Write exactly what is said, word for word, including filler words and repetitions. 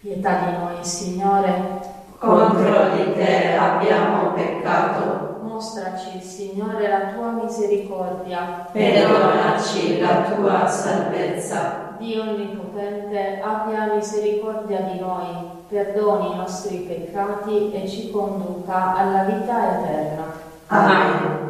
Pietà di noi, Signore. Contro di te abbiamo peccato. Mostraci, Signore, la tua misericordia e donaci la tua salvezza. Dio Onnipotente, abbia misericordia di noi, perdoni i nostri peccati e ci conduca alla vita eterna. Amen.